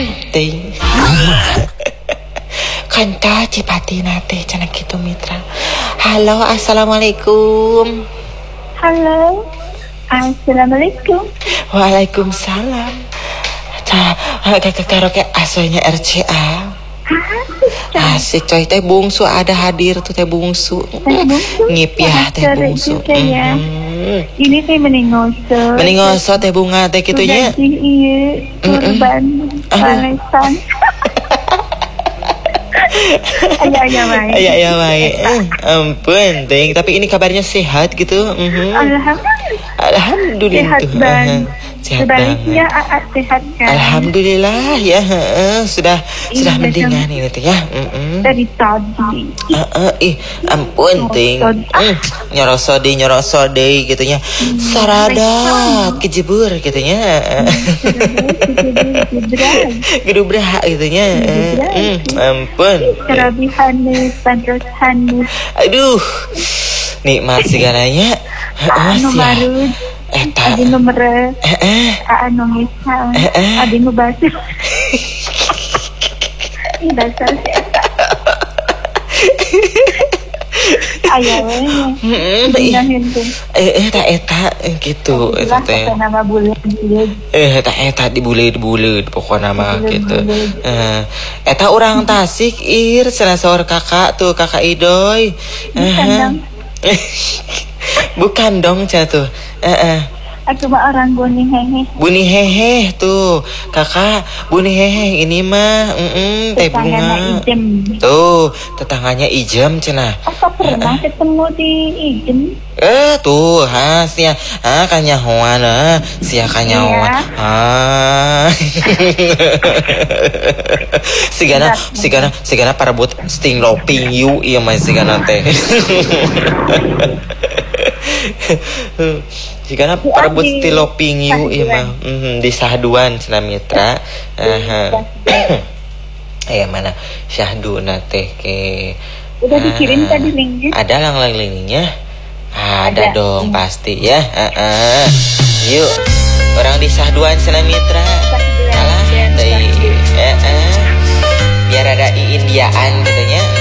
Ting. Kanta cipati nate cenah kitu mitra. Halo, assalamualaikum. Halo. Assalamualaikum. Waalaikumsalam. Kakak karaoke asoynya RCA. Asik coy, teh bungsu ada hadir tuh teh bungsu. Ngipiah teh bungsu. Ini teh meningoso teh bunga teh kitu nya. Iya, korban palesan. Ayah baik. Ampun, Ting. Tapi ini kabarnya sehat gitu. Alhamdulillah. Sehat banget. Sebaliknya sehat kan. Alhamdulillah ya. Sudah mendingan ini tuh ya. Dari tadi. Ampun, Ting. Nyorosode gitu nya. Saradat kejebur gitu nya. Gedubrak gitu nya. Ampun. Kerabihan pantrosan. Aduh. Nikmat segalanya. Baru Adi nomor anu misal Adi nu basa ini dasar ayah eta gitu eta nama bulan eta dibuleud pokona mah gitu. Eta urang Tasik cenah saur kakak Idoy. Bukan dong tuh. Aku mah orang Buni Hehe tuh kakak Buni Hehe ini mah teh bunga tuh tetangganya Ijem cenah. Apa pernah ketemu di Ijem? Tuh sia kanyahoan sia kanyahoan sigana parebut sting loping you ieu mah sigana teh. Jika parebut stiloping you ieu mah di sahduan cenah mitra. Mana syahduna teh ke. Udah dikirim tadi linknya? Ada linknya? Ada dong pasti ya. Yuk, orang di sahduan cenah mitra. Alah deui. Biar ada Indiaan gitu nya.